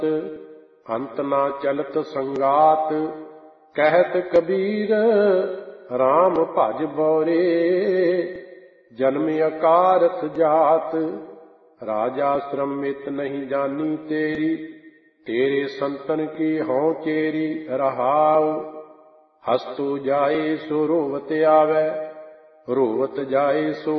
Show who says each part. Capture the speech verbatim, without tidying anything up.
Speaker 1: अंत ना चलत संगात। कहत कबीर राम भज बौरे, जन्म अकारथ जात। राजा श्रमित नहीं जानी तेरी, तेरे संतन की हों चेरी। रहाउ हस्तु जाए सो रोवत आवे, रोवत जाए सो